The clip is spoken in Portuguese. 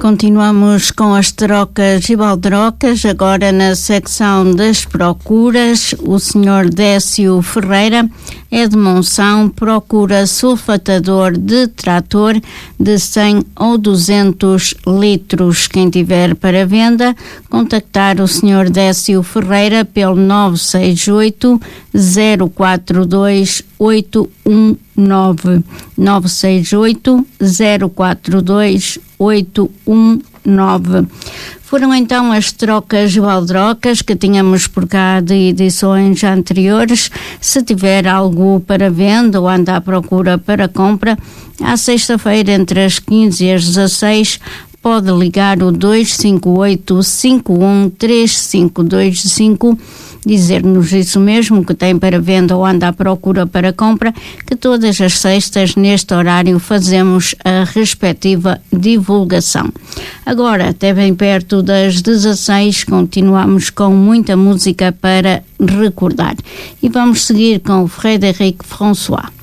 Continuamos com as trocas e baldrocas, agora na secção das procuras. O Sr. Décio Ferreira é de Monção, procura sulfatador de trator de 100 ou 200 litros. Quem tiver para venda, contactar o Sr. Décio Ferreira pelo 968 042 819 968 042 819. Foram então as trocas e baldrocas que tínhamos por cá de edições anteriores. Se tiver algo para venda ou anda à procura para compra, à sexta-feira entre as 15 e as 16, pode ligar o 258-513525, dizer-nos isso mesmo, que tem para venda ou anda à procura para compra, que todas as sextas, neste horário, fazemos a respectiva divulgação. Agora, até bem perto das 16, continuamos com muita música para recordar. E vamos seguir com o Frédéric François.